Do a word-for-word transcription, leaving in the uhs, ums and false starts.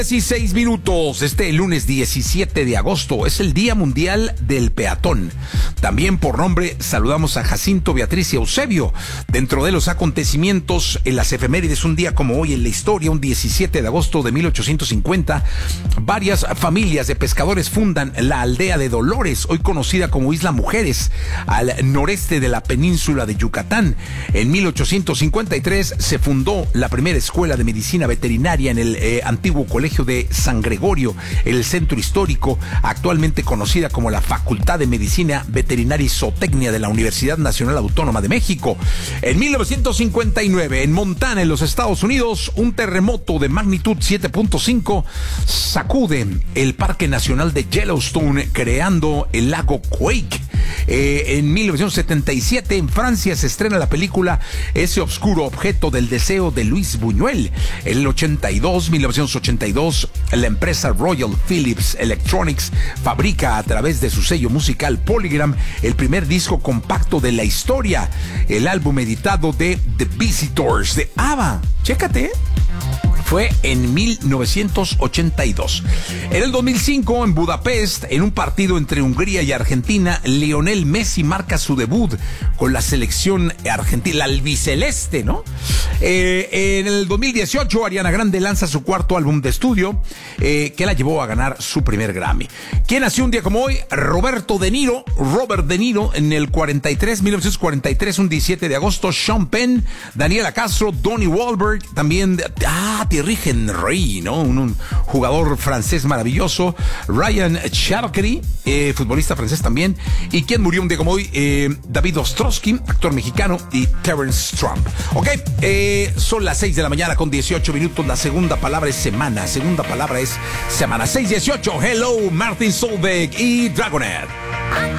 dieciséis minutos. Este lunes diecisiete de agosto es el Día Mundial del Peatón. También por nombre saludamos a Jacinto, Beatriz y Eusebio. Dentro de los acontecimientos en las efemérides, un día como hoy en la historia, un diecisiete de agosto de mil ochocientos cincuenta, varias familias de pescadores fundan la aldea de Dolores, hoy conocida como Isla Mujeres, al noreste de la península de Yucatán. En mil ochocientos cincuenta y tres se fundó la primera escuela de medicina veterinaria en el eh, antiguo colegio de San Gregorio, el centro histórico, actualmente conocida como la Facultad de Medicina Veterinaria y Zootecnia de la Universidad Nacional Autónoma de México. En mil novecientos cincuenta y nueve, en Montana, en los Estados Unidos, un terremoto de magnitud siete punto cinco sacude el Parque Nacional de Yellowstone, creando el lago Quake. Eh, en mil novecientos setenta y siete, en Francia, se estrena la película Ese oscuro objeto del deseo de Luis Buñuel. En el ochenta y dos, mil novecientos ochenta y dos, la empresa Royal Philips Electronics fabrica a través de su sello musical Polygram el primer disco compacto de la historia, el álbum editado de The Visitors de ABBA. Chécate. Fue en mil novecientos ochenta y dos. En el dos mil cinco, en Budapest, en un partido entre Hungría y Argentina, Lionel Messi marca su debut con la selección argentina, la albiceleste, ¿no? Eh, en el dos mil dieciocho, Ariana Grande lanza su cuarto álbum de estudio, eh, que la llevó a ganar su primer Grammy. ¿Quién nació un día como hoy? Roberto De Niro, Robert De Niro, en el cuarenta y tres, mil novecientos cuarenta y tres, un diecisiete de agosto, Sean Penn, Daniela Castro, Donnie Wahlberg, también, ah, Thierry Henry, ¿no? Un, un jugador francés maravilloso, Ryan Cherky, eh, futbolista francés también, y quien murió un día como hoy, eh, David Ostrowski, actor mexicano, y Terence Trump. Ok, eh, son las seis de la mañana con dieciocho minutos, la segunda palabra es semana, segunda palabra es semana, seis dieciocho, hello, Martin Solveig y Dragonet.